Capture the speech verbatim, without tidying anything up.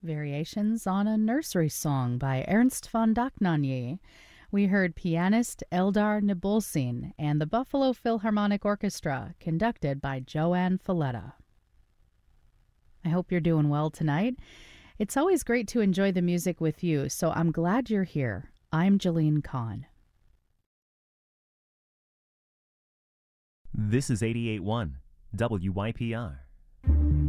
Variations on a Nursery Song by Ernst von Dohnanyi. We heard pianist Eldar Nabulsin and the Buffalo Philharmonic Orchestra, conducted by Joanne Falletta. I hope you're doing well tonight. It's always great to enjoy the music with you, so I'm glad you're here. I'm Jeline Kahn. This is eighty-eight point one W Y P R.